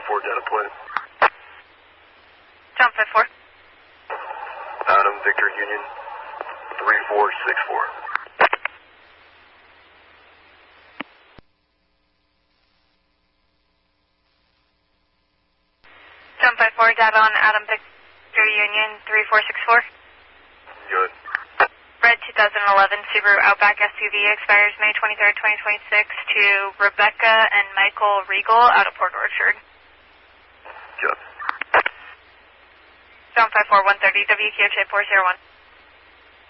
4 data point. John 54. Adam Victor Union 3464. John 54, data on Adam Victor Union 3464. Good. Red 2011 Subaru Outback SUV expires May 23rd, 2026 to Rebecca and Michael Regal out of Port Orchard. Good. John 54, 130 WQHA 401.